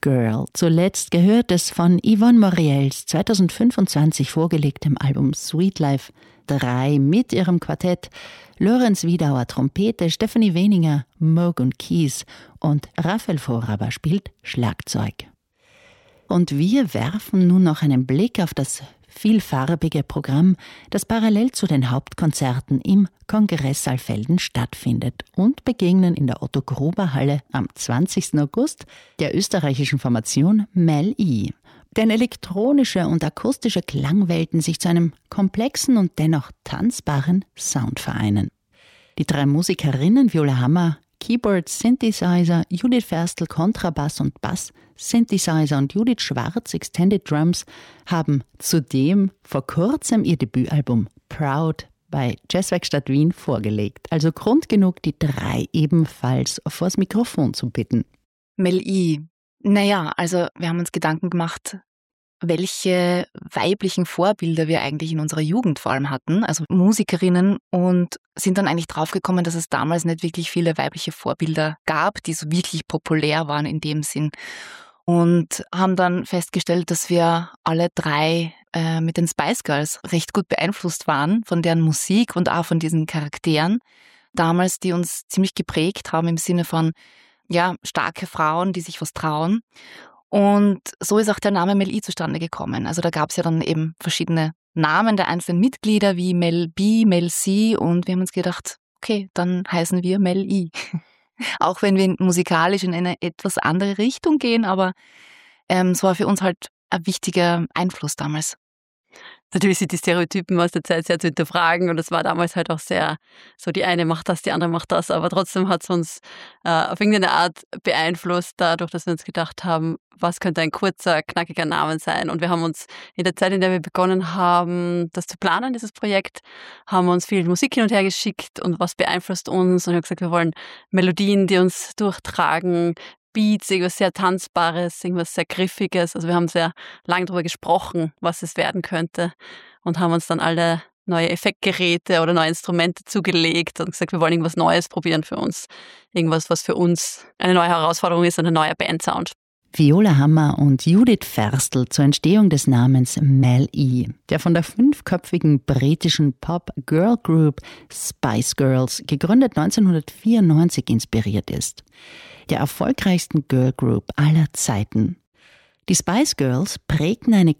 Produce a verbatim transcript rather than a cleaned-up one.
Girl. Zuletzt gehört es von Yvonne Moriels zweitausendfünfundzwanzig vorgelegtem Album Sweet Life drei mit ihrem Quartett Lorenz Wiedauer Trompete, Stephanie Weninger Moog und Keys und Raphael Vorhaber spielt Schlagzeug. Und wir werfen nun noch einen Blick auf das vielfarbige Programm, das parallel zu den Hauptkonzerten im Kongresssaal Velden stattfindet und begegnen in der Otto-Gruber-Halle am zwanzigsten August der österreichischen Formation Mel E. Denn elektronische und akustische Klangwelten sich zu einem komplexen und dennoch tanzbaren Sound vereinen. Die drei Musikerinnen Viola Hammer, Keyboard, Synthesizer, Judith Ferstl, Kontrabass und Bass, Synthesizer und Judith Schwarz, Extended Drums, haben zudem vor kurzem ihr Debütalbum Proud bei Jazzwerkstatt Wien vorgelegt. Also Grund genug, die drei ebenfalls vors Mikrofon zu bitten. Mel E. Naja, also wir haben uns Gedanken gemacht, welche weiblichen Vorbilder wir eigentlich in unserer Jugend vor allem hatten, also Musikerinnen, und sind dann eigentlich draufgekommen, dass es damals nicht wirklich viele weibliche Vorbilder gab, die so wirklich populär waren in dem Sinn. Und haben dann festgestellt, dass wir alle drei äh, mit den Spice Girls recht gut beeinflusst waren von deren Musik und auch von diesen Charakteren damals, die uns ziemlich geprägt haben im Sinne von, ja, starke Frauen, die sich was trauen. Und so ist auch der Name Mel E zustande gekommen. Also da gab es ja dann eben verschiedene Namen der einzelnen Mitglieder wie Mel B, Mel C, und wir haben uns gedacht, okay, dann heißen wir Mel E. Auch wenn wir musikalisch in eine etwas andere Richtung gehen, aber ähm, es war für uns halt ein wichtiger Einfluss damals. Natürlich sind die Stereotypen aus der Zeit sehr zu hinterfragen und es war damals halt auch sehr, so die eine macht das, die andere macht das, aber trotzdem hat es uns äh, auf irgendeine Art beeinflusst, dadurch, dass wir uns gedacht haben, was könnte ein kurzer, knackiger Name sein, und wir haben uns in der Zeit, in der wir begonnen haben, das zu planen, dieses Projekt, haben wir uns viel Musik hin und her geschickt und was beeinflusst uns, und ich habe gesagt, wir wollen Melodien, die uns durchtragen, Beats, irgendwas sehr Tanzbares, irgendwas sehr Griffiges. Also wir haben sehr lange darüber gesprochen, was es werden könnte, und haben uns dann alle neue Effektgeräte oder neue Instrumente zugelegt und gesagt, wir wollen irgendwas Neues probieren für uns. Irgendwas, was für uns eine neue Herausforderung ist, ein neuer Bandsound. Viola Hammer und Judith Ferstl zur Entstehung des Namens Mel E, der von der fünfköpfigen britischen Pop-Girl-Group Spice Girls, gegründet neunzehnhundertvierundneunzig, inspiriert ist. Der erfolgreichsten Girl Group aller Zeiten. Die Spice Girls prägten eine